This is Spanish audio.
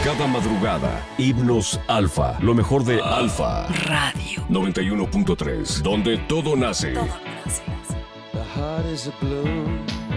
Cada madrugada, Himnos Alfa, lo mejor de Alfa Radio 91.3, donde todo nace. Todo nace. The heart is a blue